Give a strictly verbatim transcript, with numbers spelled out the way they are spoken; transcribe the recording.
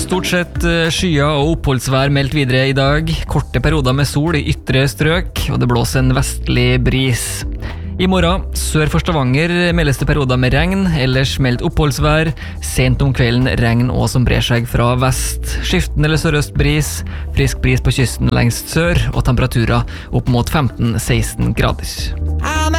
Stort sett eh, skyer og oppholdsvær meldt videre i dag. Korte perioder med sol i ytre strøk, og det blåser en vestlig bris. I morgen, sør for Stavanger, meldes det perioder med regn, ellers meldt oppholdsvær. Sent om kvelden regn og som brer seg fra vest. Skiften eller sørøst bris, frisk bris på kysten lengst sør, og temperaturer opp mot femten til seksten grader.